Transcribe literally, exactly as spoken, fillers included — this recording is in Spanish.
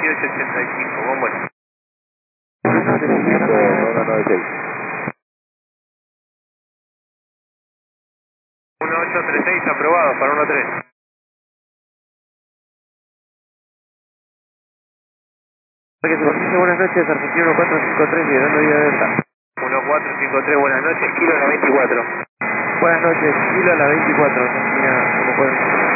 veintiocho ochenta y cinco, bombo. uno ocho tres seis aprobado para uno tres. Buenas noches, Argentina uno cuatro cinco tres, llegando Vía Delta. uno cuatro cinco tres, buenas noches, kilo a la veinticuatro. Buenas noches, kilo a la veinticuatro, Argentina uno cuatro cinco tres.